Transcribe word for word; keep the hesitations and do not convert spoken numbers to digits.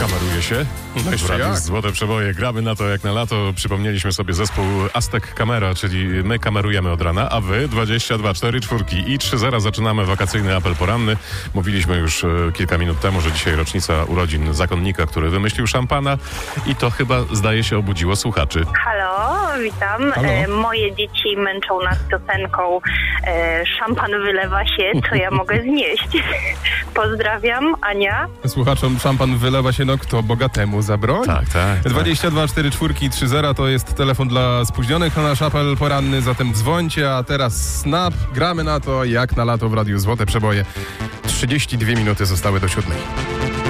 Kameruje się. No Jeszcze jak? Złote Przeboje. Gramy na to jak na lato. Przypomnieliśmy sobie zespół Aztek Camera, czyli my kamerujemy od rana, a wy dwadzieścia dwa cztery czwórki i trzy zera zaczynamy wakacyjny apel poranny. Mówiliśmy już e, kilka minut temu, że dzisiaj rocznica urodzin zakonnika, który wymyślił szampana i to chyba zdaje się obudziło słuchaczy. Halo, witam. Halo. E, moje dzieci męczą nas piosenką e, Szampan wylewa się, co ja mogę znieść. Pozdrawiam, Ania. Słuchaczom szampan wylewa się, no kto bogatemu zabroni? Tak, tak. tak. dwadzieścia dwa cztery czwórki i trzy zera to jest telefon dla spóźnionych na nasz apel poranny, zatem dzwońcie, a teraz snap, gramy na to jak na lato w Radiu Złote Przeboje. trzydzieści dwie minuty zostały do siódmej.